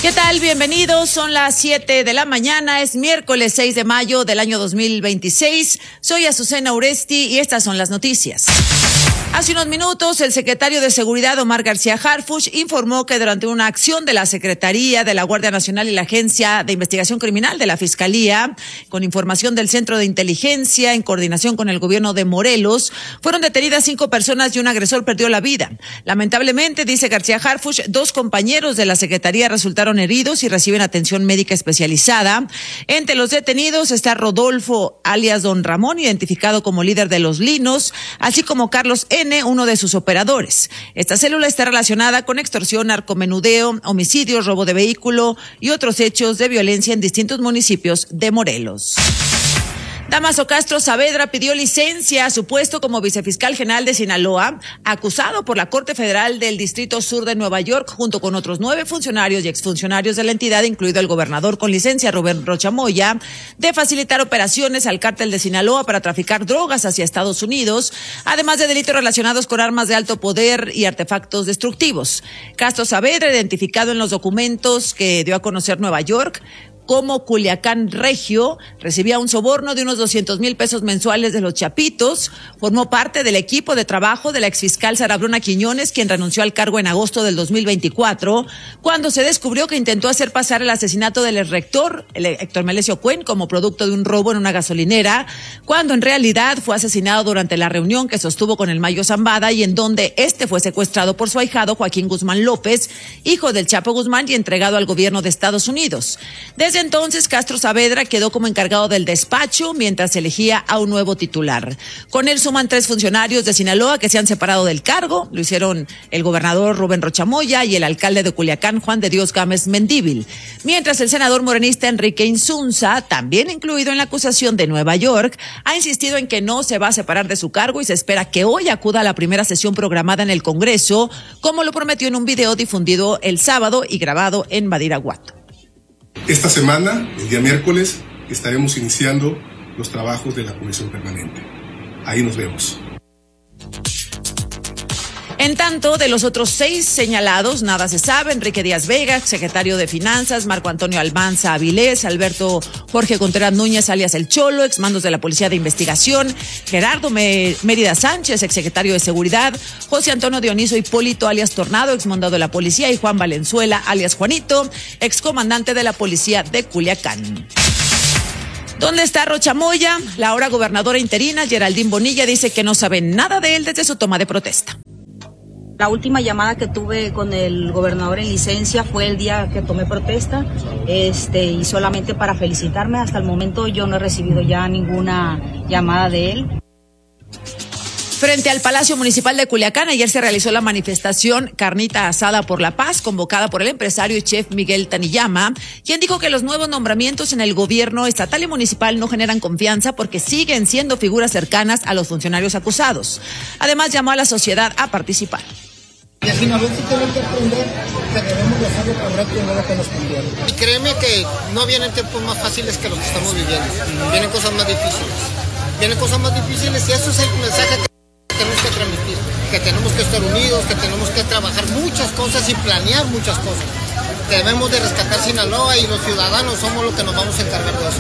¿Qué tal? Bienvenidos. Son las 7 de la mañana. Es miércoles 6 de mayo del año 2026. Soy Azucena Uresti y estas son las noticias. Hace unos minutos, el secretario de Seguridad, Omar García Harfuch, informó que durante una acción de la Secretaría de la Guardia Nacional y la Agencia de Investigación Criminal de la Fiscalía, con información del Centro de Inteligencia, en coordinación con el gobierno de Morelos, fueron detenidas 5 personas y un agresor perdió la vida. Lamentablemente, dice García Harfuch, 2 compañeros de la Secretaría resultaron heridos y reciben atención médica especializada. Entre los detenidos está Rodolfo, alias Don Ramón, identificado como líder de Los Linos, así como Carlos N., uno de sus operadores. Esta célula está relacionada con extorsión, narcomenudeo, homicidios, robo de vehículo y otros hechos de violencia en distintos municipios de Morelos. Damaso Castro Saavedra pidió licencia a su puesto como vicefiscal general de Sinaloa, acusado por la Corte Federal del Distrito Sur de Nueva York, junto con otros 9 funcionarios y exfuncionarios de la entidad, incluido el gobernador con licencia, Rubén Rocha Moya, de facilitar operaciones al cártel de Sinaloa para traficar drogas hacia Estados Unidos, además de delitos relacionados con armas de alto poder y artefactos destructivos. Castro Saavedra, identificado en los documentos que dio a conocer Nueva York como Culiacán Regio, recibía un soborno de unos 200,000 pesos mensuales de los Chapitos. Formó parte del equipo de trabajo de la exfiscal Sara Bruna Quiñones, quien renunció al cargo en agosto del 2024, cuando se descubrió que intentó hacer pasar el asesinato del exrector, el Héctor Melesio Cuen, como producto de un robo en una gasolinera, cuando en realidad fue asesinado durante la reunión que sostuvo con el Mayo Zambada y en donde este fue secuestrado por su ahijado Joaquín Guzmán López, hijo del Chapo Guzmán, y entregado al gobierno de Estados Unidos. Desde entonces, Castro Saavedra quedó como encargado del despacho mientras se elegía a un nuevo titular. Con él suman 3 funcionarios de Sinaloa que se han separado del cargo. Lo hicieron el gobernador Rubén Rocha Moya y el alcalde de Culiacán, Juan de Dios Gámez Mendívil. Mientras el senador morenista Enrique Insunza, también incluido en la acusación de Nueva York, ha insistido en que no se va a separar de su cargo y se espera que hoy acuda a la primera sesión programada en el Congreso, como lo prometió en un video difundido el sábado y grabado en Badiraguato. Esta semana, el día miércoles, estaremos iniciando los trabajos de la Comisión Permanente. Ahí nos vemos. En tanto, de los otros 6 señalados, nada se sabe. Enrique Díaz Vega, secretario de Finanzas, Marco Antonio Almanza Avilés, Alberto Jorge Contreras Núñez, alias El Cholo, exmandos de la Policía de Investigación, Gerardo Mérida Sánchez, exsecretario de Seguridad, José Antonio Dioniso Hipólito, alias Tornado, exmandado de la Policía, y Juan Valenzuela, alias Juanito, excomandante de la Policía de Culiacán. ¿Dónde está Rocha Moya? La ahora gobernadora interina, Geraldine Bonilla, dice que no sabe nada de él desde su toma de protesta. La última llamada que tuve con el gobernador en licencia fue el día que tomé protesta, y solamente para felicitarme. Hasta el momento yo no he recibido ya ninguna llamada de él. Frente al Palacio Municipal de Culiacán, ayer se realizó la manifestación Carnita Asada por la Paz, convocada por el empresario y chef Miguel Taniyama, quien dijo que los nuevos nombramientos en el gobierno estatal y municipal no generan confianza porque siguen siendo figuras cercanas a los funcionarios acusados. Además, llamó a la sociedad a participar. Y así no tienen que aprender que debemos de hacer lo correcto y no lo que nos conviene. Y créeme que no vienen tiempos más fáciles que los que estamos viviendo. Vienen cosas más difíciles. Vienen cosas más difíciles y eso es el mensaje que tenemos que transmitir. Que tenemos que estar unidos, que tenemos que trabajar muchas cosas y planear muchas cosas. Que debemos de rescatar Sinaloa y los ciudadanos somos los que nos vamos a encargar de eso.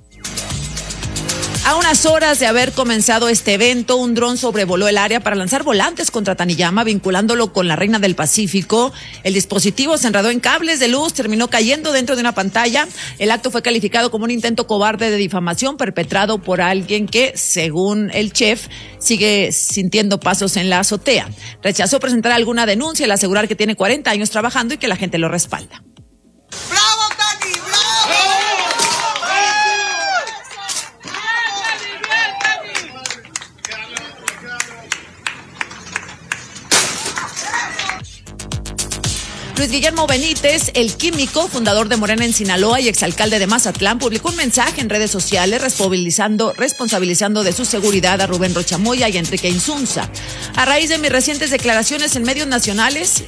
A unas horas de haber comenzado este evento, un dron sobrevoló el área para lanzar volantes contra Taniyama, vinculándolo con la Reina del Pacífico. El dispositivo se enredó en cables de luz, terminó cayendo dentro de una pantalla. El acto fue calificado como un intento cobarde de difamación perpetrado por alguien que, según el chef, sigue sintiendo pasos en la azotea. Rechazó presentar alguna denuncia al asegurar que tiene 40 años trabajando y que la gente lo respalda. ¡Bravo, Tani! ¡Bravo! Luis Guillermo Benítez, el químico, fundador de Morena en Sinaloa y exalcalde de Mazatlán, publicó un mensaje en redes sociales responsabilizando de su seguridad a Rubén Rocha Moya y a Enrique Insunza. A raíz de mis recientes declaraciones en medios nacionales,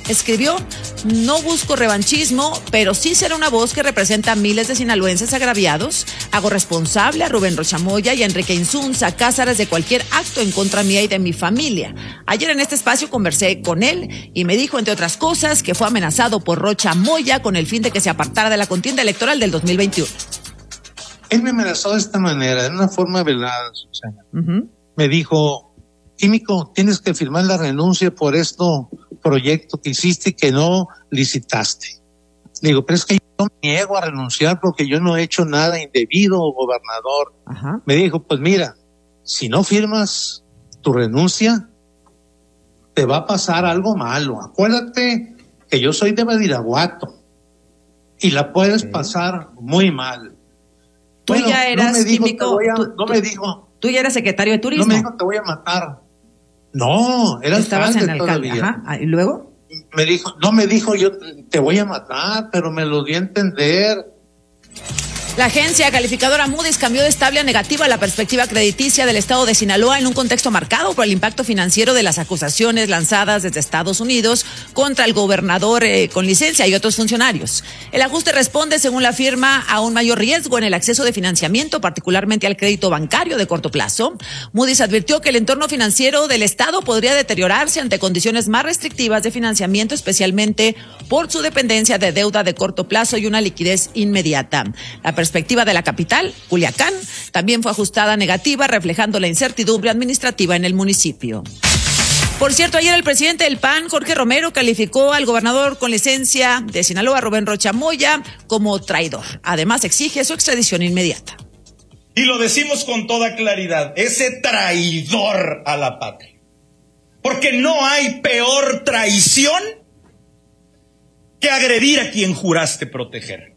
escribió: no busco revanchismo, pero sí será una voz que representa a miles de sinaloenses agraviados. Hago responsable a Rubén Rocha Moya y a Enrique Insunza Cázares de cualquier acto en contra mía y de mi familia. Ayer en este espacio conversé con él y me dijo, entre otras cosas, que fue amenazado por Rocha Moya con el fin de que se apartara de la contienda electoral del 2021. Él me amenazó de esta manera, de una forma velada, Susana. Me dijo: Químico, tienes que firmar la renuncia por proyecto que hiciste y que no licitaste. Le digo, pero es que yo me niego a renunciar porque yo no he hecho nada indebido, gobernador. Me dijo, pues mira, si no firmas tu renuncia, te va a pasar algo malo. Acuérdate que yo soy de Badiraguato y la puedes pasar muy mal. Tú ya eras químico. No me dijo. Tú ya eras secretario de turismo. No me dijo, te voy a matar. No, era alcalde todavía. ¿Y luego? No me dijo, yo te voy a matar, pero me lo di a entender. La agencia calificadora Moody's cambió de estable a negativa la perspectiva crediticia del estado de Sinaloa en un contexto marcado por el impacto financiero de las acusaciones lanzadas desde Estados Unidos contra el gobernador con licencia y otros funcionarios. El ajuste responde, según la firma, a un mayor riesgo en el acceso de financiamiento, particularmente al crédito bancario de corto plazo. Moody's advirtió que el entorno financiero del estado podría deteriorarse ante condiciones más restrictivas de financiamiento, especialmente por su dependencia de deuda de corto plazo y una liquidez inmediata. La perspectiva de la capital, Culiacán, también fue ajustada a negativa, reflejando la incertidumbre administrativa en el municipio. Por cierto, ayer el presidente del PAN, Jorge Romero, calificó al gobernador con licencia de Sinaloa, Rubén Rocha Moya, como traidor. Además, exige su extradición inmediata. Y lo decimos con toda claridad, ese traidor a la patria. Porque no hay peor traición que agredir a quien juraste proteger.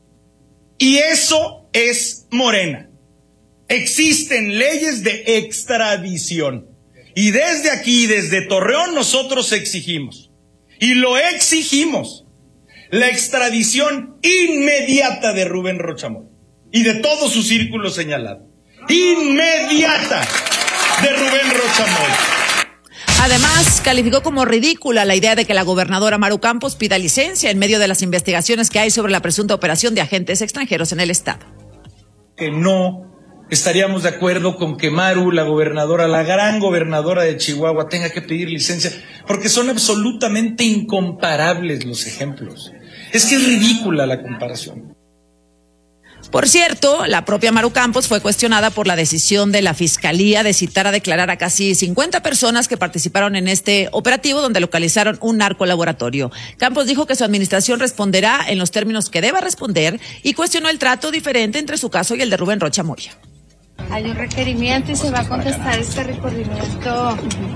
Y eso es Morena. Existen leyes de extradición. Y desde aquí, desde Torreón, nosotros exigimos, y lo exigimos, la extradición inmediata de Rubén Rocha Moya y de todo su círculo señalado. Inmediata de Rubén Rocha Moya. Además, calificó como ridícula la idea de que la gobernadora Maru Campos pida licencia en medio de las investigaciones que hay sobre la presunta operación de agentes extranjeros en el estado. Que no estaríamos de acuerdo con que Maru, la gobernadora, la gran gobernadora de Chihuahua, tenga que pedir licencia, porque son absolutamente incomparables los ejemplos. Es que es ridícula la comparación. Por cierto, la propia Maru Campos fue cuestionada por la decisión de la Fiscalía de citar a declarar a casi 50 personas que participaron en este operativo donde localizaron un narcolaboratorio. Campos dijo que su administración responderá en los términos que deba responder y cuestionó el trato diferente entre su caso y el de Rubén Rocha Moya. Hay un requerimiento y se va a contestar este requerimiento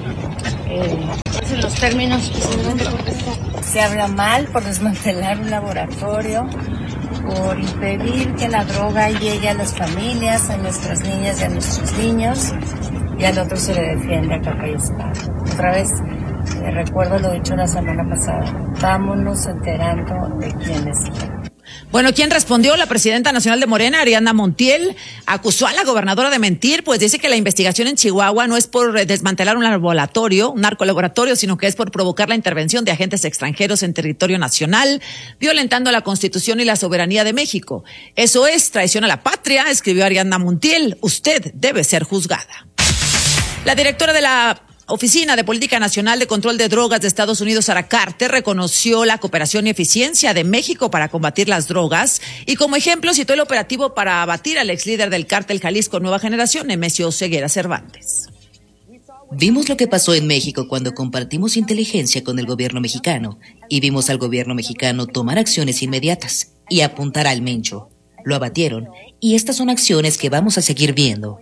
en los términos que se deben de contestar. Se habla mal por desmantelar un laboratorio, por impedir que la droga llegue a las familias, a nuestras niñas y a nuestros niños, y al otro se le defiende a capa y espada. Otra vez, recuerdo lo dicho la semana pasada, vámonos enterando de quién es quién. Bueno, ¿quién respondió? La presidenta nacional de Morena, Ariadna Montiel, acusó a la gobernadora de mentir, pues dice que la investigación en Chihuahua no es por desmantelar un narcolaboratorio, sino que es por provocar la intervención de agentes extranjeros en territorio nacional, violentando la Constitución y la soberanía de México. Eso es traición a la patria, escribió Ariadna Montiel. Usted debe ser juzgada. La directora de la Oficina de Política Nacional de Control de Drogas de Estados Unidos, Sara Carter, reconoció la cooperación y eficiencia de México para combatir las drogas y como ejemplo citó el operativo para abatir al ex líder del cártel Jalisco Nueva Generación, Nemesio Ceguera Cervantes. Vimos lo que pasó en México cuando compartimos inteligencia con el gobierno mexicano y vimos al gobierno mexicano tomar acciones inmediatas y apuntar al Mencho. Lo abatieron y estas son acciones que vamos a seguir viendo.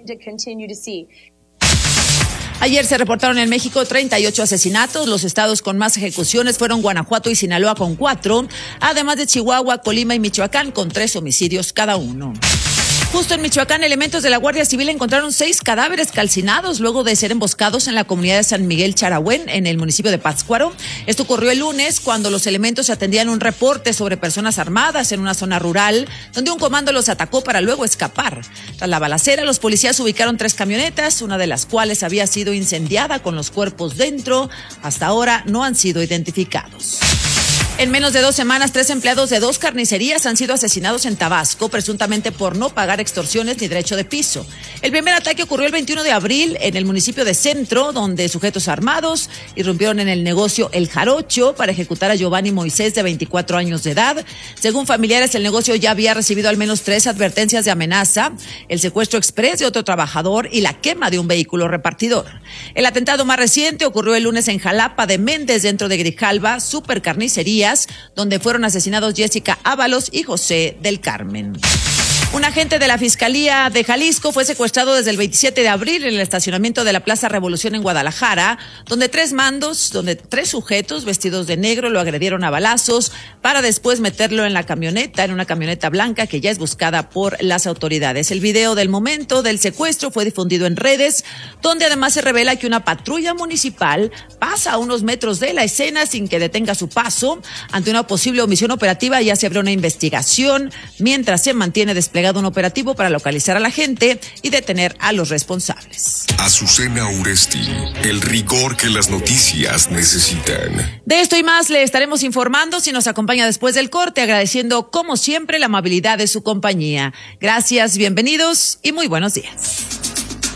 Ayer se reportaron en México 38 asesinatos. Los estados con más ejecuciones fueron Guanajuato y Sinaloa con 4, además de Chihuahua, Colima y Michoacán con 3 homicidios cada uno. Justo en Michoacán, elementos de la Guardia Civil encontraron 6 cadáveres calcinados luego de ser emboscados en la comunidad de San Miguel Charahuén, en el municipio de Pátzcuaro. Esto ocurrió el lunes cuando los elementos atendían un reporte sobre personas armadas en una zona rural, donde un comando los atacó para luego escapar. Tras la balacera, los policías ubicaron 3 camionetas, una de las cuales había sido incendiada con los cuerpos dentro. Hasta ahora no han sido identificados. En menos de 2 semanas, 3 empleados de 2 carnicerías han sido asesinados en Tabasco, presuntamente por no pagar extorsiones ni derecho de piso. El primer ataque ocurrió el 21 de abril en el municipio de Centro, donde sujetos armados irrumpieron en el negocio El Jarocho para ejecutar a Giovanni Moisés, de 24 años de edad. Según familiares, el negocio ya había recibido al menos 3 advertencias de amenaza, el secuestro exprés de otro trabajador y la quema de un vehículo repartidor. El atentado más reciente ocurrió el lunes en Jalapa de Méndez, dentro de Grijalba, Supercarnicería, donde fueron asesinados Jessica Ábalos y José del Carmen. Un agente de la Fiscalía de Jalisco fue secuestrado desde el 27 de abril en el estacionamiento de la Plaza Revolución en Guadalajara, donde 3 sujetos vestidos de negro lo agredieron a balazos para después meterlo en una camioneta blanca que ya es buscada por las autoridades. El video del momento del secuestro fue difundido en redes, donde además se revela que una patrulla municipal pasa a unos metros de la escena sin que detenga su paso. Ante una posible omisión operativa ya se abrió una investigación, mientras se mantiene desplegado un operativo para localizar a la gente y detener a los responsables. Azucena Uresti, el rigor que las noticias necesitan. De esto y más le estaremos informando si nos acompaña después del corte, agradeciendo como siempre la amabilidad de su compañía. Gracias, bienvenidos y muy buenos días.